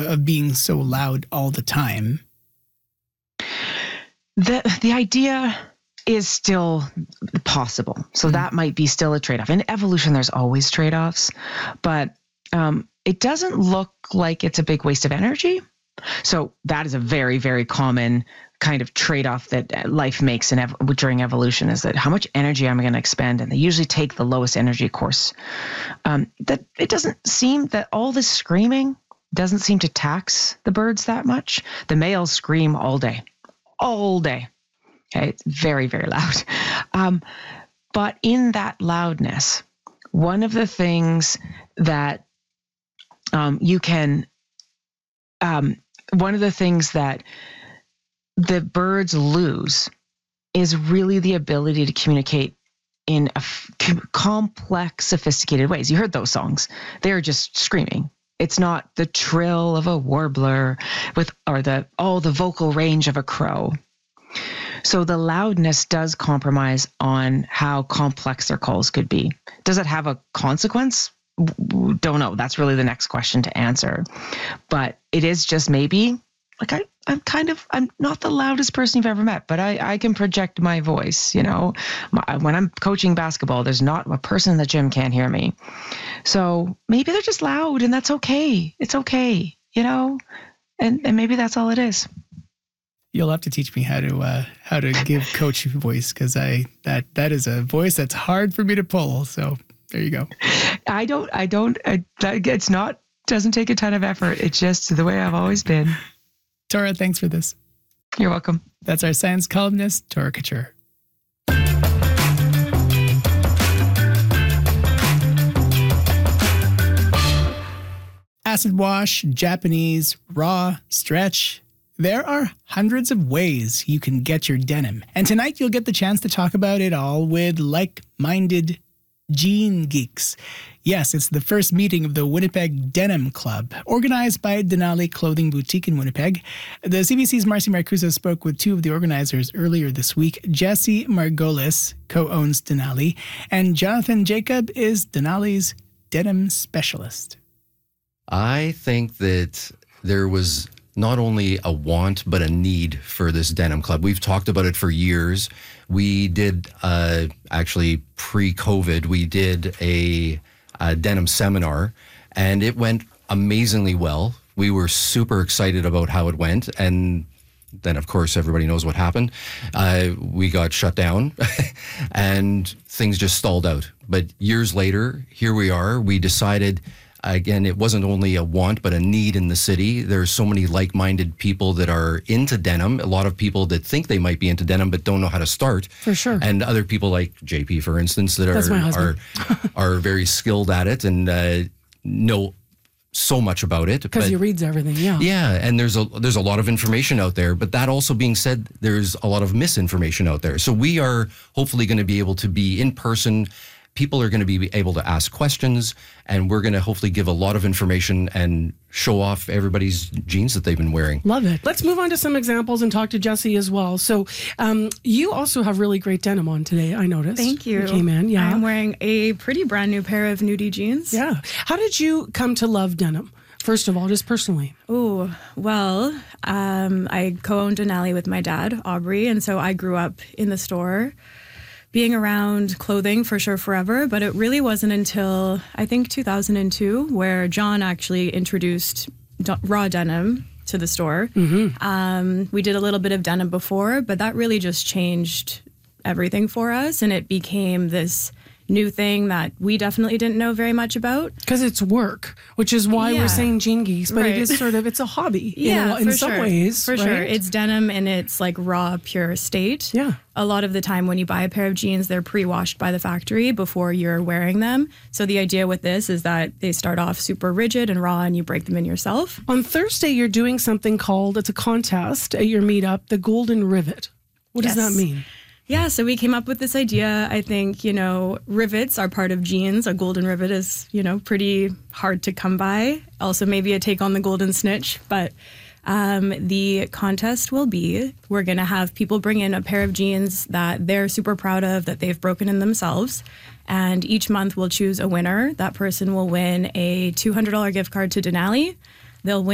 of being so loud all the time. The idea is still possible. So that might be still a trade-off. In evolution, there's always trade-offs, but it doesn't look like it's a big waste of energy. So that is a very, very common kind of trade-off that life makes during evolution, is that how much energy am I going to expend? And they usually take the lowest energy course. That it doesn't seem that all this screaming doesn't seem to tax the birds that much. The males scream all day. Okay, it's very, very loud. But in that loudness, one of the things that one of the things that the birds lose is really the ability to communicate in complex, sophisticated ways. You heard those songs. They're just screaming. It's not the trill of a warbler or the vocal range of a crow. So the loudness does compromise on how complex their calls could be. Does it have a consequence? Don't know. That's really the next question to answer. But it is just maybe, like I'm not the loudest person you've ever met, but I can project my voice, you know. When I'm coaching basketball, there's not a person in the gym can't hear me. So maybe they're just loud, and that's okay. It's okay, you know, and maybe that's all it is. You'll have to teach me how to give coach voice, because that is a voice that's hard for me to pull. So there you go. Doesn't take a ton of effort. It's just the way I've always been. Tora, thanks for this. You're welcome. That's our science columnist, Tora Couture. Acid wash, Japanese, raw, stretch. There are hundreds of ways you can get your denim. And tonight you'll get the chance to talk about it all with like-minded jean geeks. Yes, it's the first meeting of the Winnipeg Denim Club, organized by Denali Clothing Boutique in Winnipeg. The CBC's Marcy Marcusa spoke with two of the organizers earlier this week. Jesse Margolis co-owns Denali, and Jonathan Jacob is Denali's denim specialist. I think that there was not only a want, but a need for this denim club. We've talked about it for years. We did, actually pre-COVID, we did a denim seminar, and it went amazingly well. We were super excited about how it went. And then, of course, everybody knows what happened. We got shut down and things just stalled out. But years later, here we are. We decided, again, it wasn't only a want, but a need in the city. There's so many like-minded people that are into denim. A lot of people that think they might be into denim, but don't know how to start. For sure. And other people like JP, for instance, that are very skilled at it and know so much about it. Because he reads everything, yeah. Yeah, and there's a lot of information out there. But that also being said, there's a lot of misinformation out there. So we are hopefully going to be able to be in person. People are going to be able to ask questions, and we're going to hopefully give a lot of information and show off everybody's jeans that they've been wearing. Love it. Let's move on to some examples and talk to Jesse as well. So you also have really great denim on today, I noticed. Thank you. You came in, yeah. I'm wearing a pretty brand new pair of nudie jeans. Yeah. How did you come to love denim? First of all, just personally. Oh, well, I co-owned Denali with my dad, Aubrey, and so I grew up in the store, being around clothing for sure forever, but it really wasn't until I think 2002 where John actually introduced raw denim to the store. Mm-hmm. We did a little bit of denim before, but that really just changed everything for us, and it became this new thing that we definitely didn't know very much about. Because it's work, which is why we're saying jean geeks, but it is it's a hobby. Yeah, in some ways. For sure. It's denim in its like raw, pure state. Yeah. A lot of the time when you buy a pair of jeans, they're pre-washed by the factory before you're wearing them. So the idea with this is that they start off super rigid and raw and you break them in yourself. On Thursday, you're doing something called, it's a contest at your meetup, the Golden Rivet. What does that mean? Yeah, so we came up with this idea. I think, rivets are part of jeans. A golden rivet is, pretty hard to come by. Also maybe a take on the golden snitch. But the contest will be, we're going to have people bring in a pair of jeans that they're super proud of, that they've broken in themselves. And each month we'll choose a winner. That person will win a $200 gift card to Denali. They'll win